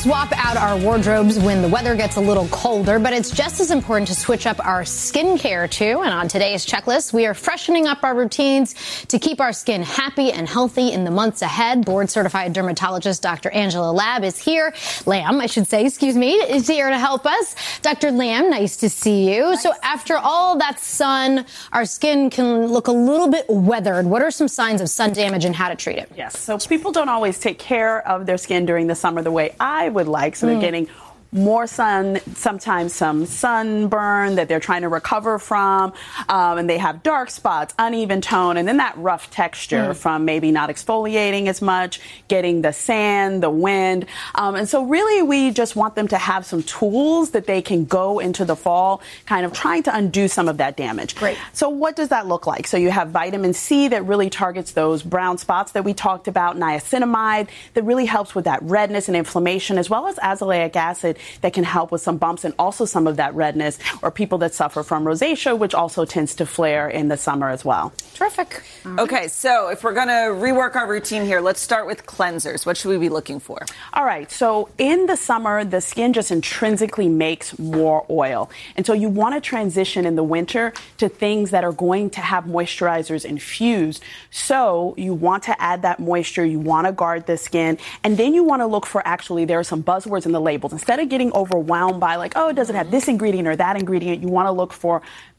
swap out our wardrobes when the weather gets a little colder, but it's just as important to switch up our skincare too. And on today's checklist, we are freshening up our routines to keep our skin happy and healthy in the months ahead. Board-certified dermatologist Dr. Angela Lamb is here. Is here to help us. Dr. Lamb, nice to see you. Nice. So after all that sun, our skin can look a little bit weathered. What are some signs of sun damage and how to treat it? Yes, so people don't always take care of their skin during the summer the way I would like. So they're getting more sun, sometimes some sunburn that they're trying to recover from, and they have dark spots, uneven tone, and then that rough texture from maybe not exfoliating as much, getting the sand, the wind. And so really we just want them to have some tools that they can go into the fall kind of trying to undo some of that damage. Great. So what does that look like? So you have vitamin C that really targets those brown spots that we talked about, niacinamide that really helps with that redness and inflammation, as well as azelaic acid that can help with some bumps and also some of that redness, or people that suffer from rosacea, which also tends to flare in the summer as well. Terrific. Okay, so if we're going to rework our routine here, let's start with cleansers. What should we be looking for? All right, so in the summer, the skin just intrinsically makes more oil. And so you want to transition in the winter to things that are going to have moisturizers infused. So you want to add that moisture, you want to guard the skin, and then you want to look for there are some buzzwords in the labels. Instead of getting overwhelmed by does it have this ingredient or that ingredient, you want to look for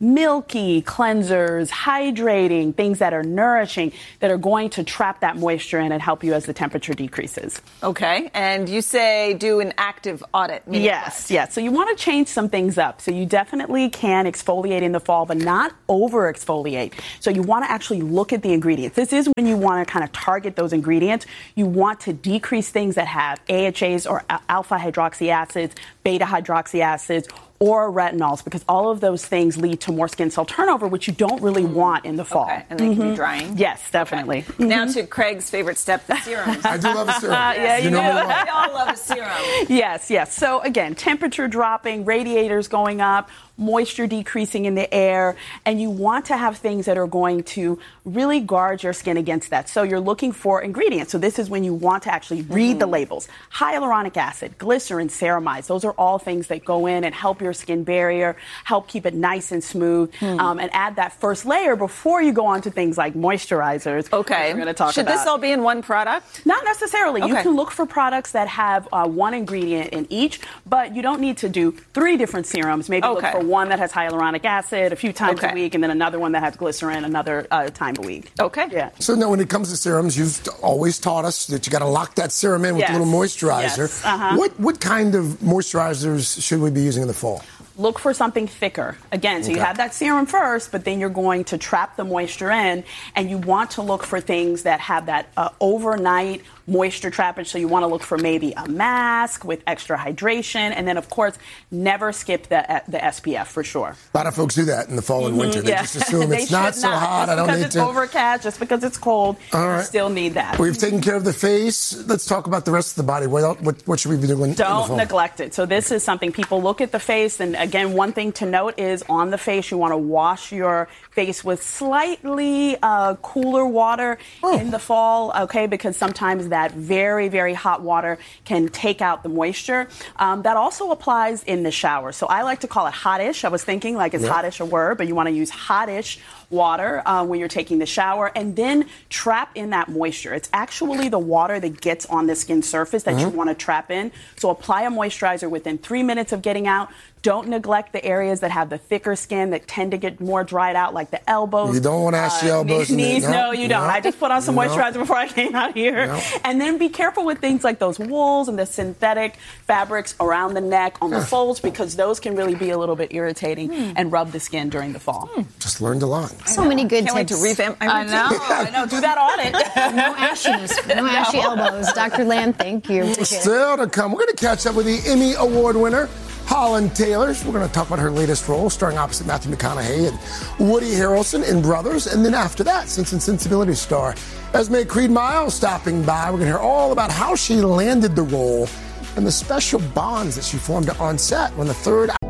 milky cleansers, hydrating, things that are nourishing, that are going to trap that moisture in and help you as the temperature decreases. Okay, and you say do an active audit. Yes. So you want to change some things up. So you definitely can exfoliate in the fall, but not over exfoliate. So you want to actually look at the ingredients. This is when you want to kind of target those ingredients. You want to decrease things that have AHAs or alpha hydroxy acids, beta hydroxy acids, or retinols, because all of those things lead to more skin cell turnover, which you don't really want in the fall. Okay, and they can be drying? Yes, definitely. Okay. Now to Craig's favorite step, the serums. I do love a serum. Yeah, you know we all love a serum. Yes. So again, temperature dropping, radiators going up, moisture decreasing in the air, and you want to have things that are going to really guard your skin against that. So you're looking for ingredients. So this is when you want to actually read the labels. Hyaluronic acid, glycerin, ceramides, those are all things that go in and help your skin barrier, help keep it nice and smooth, and add that first layer before you go on to things like moisturizers. Okay. We're going to talk Should about. this all be in one product? Not necessarily. Okay. You can look for products that have one ingredient in each, but you don't need to do 3 different serums. Maybe look for one that has hyaluronic acid a few times a week, and then another one that has glycerin another time a week. Okay. Yeah. So now when it comes to serums, you've always taught us that you got to lock that serum in with a little moisturizer. Yes. What kind of moisturizers should we be using in the fall? Look for something thicker. Again, so you have that serum first, but then you're going to trap the moisture in, and you want to look for things that have that overnight moisture trappage. So you want to look for maybe a mask with extra hydration, and then of course never skip the SPF for sure. A lot of folks do that in the fall and winter. They just assume it's not so hot. I don't need to. Just because it's overcast, just because it's cold, you still need that. We've taken care of the face. Let's talk about the rest of the body. What should we be doing? Don't neglect it. So this is something people look at the face, and again, one thing to note is on the face, you want to wash your face with slightly cooler water in the fall, okay, because sometimes that very, very hot water can take out the moisture. That also applies in the shower. So I like to call it hot-ish. I was thinking is hot-ish a word, but you want to use hot-ish water when you're taking the shower, and then trap in that moisture. It's actually the water that gets on the skin surface that you want to trap in. So apply a moisturizer within 3 minutes of getting out. Don't neglect the areas that have the thicker skin that tend to get more dried out, like the elbows. You don't want to ask your elbows. Knees. No, you don't. I just put on some moisturizer before I came out here. And then be careful with things like those wools and the synthetic fabrics around the neck, on the folds, because those can really be a little bit irritating and rub the skin during the fall. Just learned a lot. So many good Can't wait tips. to revamp my routine. I know. Do that audit. No ashiness. No ashy elbows. Dr. Lamb, thank you. Appreciate it. Still to come, we're going to catch up with the Emmy Award winner, Holland Taylor. We're going to talk about her latest role, starring opposite Matthew McConaughey and Woody Harrelson in Brothers. And then after that, Sense and Sensibility star Esme Creed-Miles stopping by. We're going to hear all about how she landed the role and the special bonds that she formed on set when the third